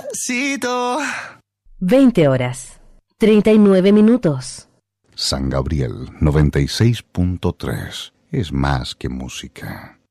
Despacito. 20 horas, 39 minutos. San Gabriel 96.3 es más que música.